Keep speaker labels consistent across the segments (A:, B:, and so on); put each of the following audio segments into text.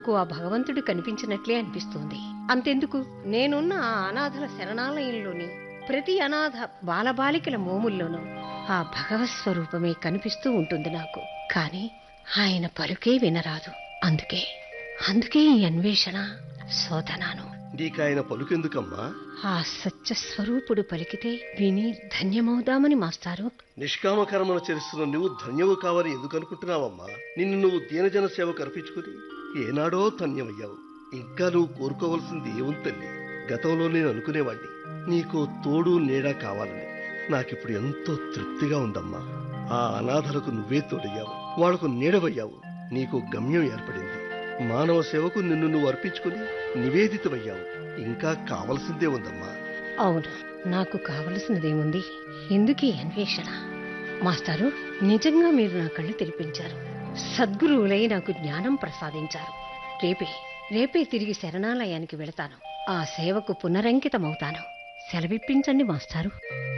A: నాకు ఆ భగవంతుడు కనిపించినట్లే అనిపిస్తోంది. అంతెందుకు, నేనున్న ఆ అనాథల శరణాలయంలోని ప్రతి అనాథ బాలబాలికల మోముల్లోనూ ఆ భగవత్ స్వరూపమే కనిపిస్తూ ఉంటుంది నాకు. కాని ఆయన పలుకే వినరాదు. అందుకే అందుకే ఈ అన్వేషణ, శోధనాను.
B: నీకాయన పలుకెందుకమ్మా?
A: ఆ సత్య స్వరూపుడు పలికితే విని ధన్యమవుదామని మాస్టారు.
B: నిష్కామ కర్మను చేస్తున్న నువ్వు ధన్యవు కావని ఎందుకు అనుకుంటున్నావమ్మా? నిన్ను నువ్వు దీనజన సేవకు అర్పించుకుని ఏనాడో ధన్యమయ్యావు. ఇంకా నువ్వు కోరుకోవలసింది ఏముంది తల్లి? గతంలో నేను అనుకునేవాణ్ణి నీకు తోడు నీడ కావాలని. నాకిప్పుడు ఎంతో తృప్తిగా ఉందమ్మా. ఆ అనాథలకు నువ్వే తోడయ్యావు, వాళ్లకు నీడవయ్యావు. నీకు గమ్యం ఏర్పడింది. మానవ సేవకు నిన్ను నువ్వు అర్పించుకుని నివేదితమయ్యావు. ఇంకా కావలసిందే ఉందమ్మా.
A: అవును, నాకు కావలసినదేముంది? ఎందుకీ అన్వేషణ? మాస్టారు, నిజంగా మీరు నా కళ్ళు తెరిపించారు. సద్గురువులై నాకు జ్ఞానం ప్రసాదించారు. రేపే తిరిగి శరణాలయానికి వెళతాను. ఆ సేవకు పునరంకితమవుతాను. సెలవిప్పించండి మాస్టారు.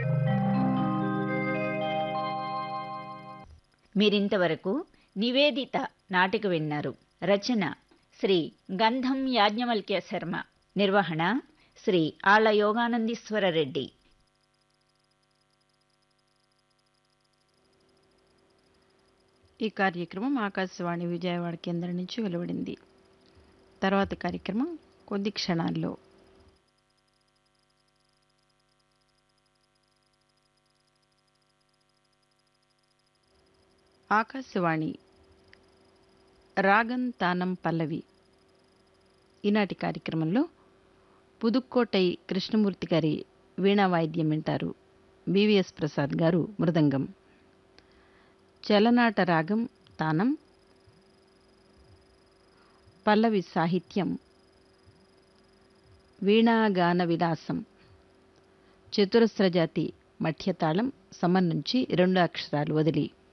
C: మీరింతవరకు నివేదిత నాటిక విన్నారు. రచన శ్రీ గంధం యాజ్ఞవల్క్య శర్మ. నిర్వహణ శ్రీ ఆళ్ల యోగానందీశ్వర రెడ్డి.
D: ఈ కార్యక్రమం ఆకాశవాణి విజయవాడ కేంద్రం నుంచి వెలువడింది. తర్వాత కార్యక్రమం కొద్ది క్షణాల్లో. ఆకాశవాణి రాగం తానం పల్లవి. ఈనాటి కార్యక్రమంలో పుదుక్కోటై కృష్ణమూర్తి గారి వీణా వాయిద్యం వింటారు. బివిఎస్ ప్రసాద్ గారు మృదంగం. చలనాట రాగం తానం, పల్లవి సాహిత్యం వీణాగాన విలాసం. చతురస్రజాతి మఠ్యతాళం సమం నుంచి 2 అక్షరాలు వదిలి.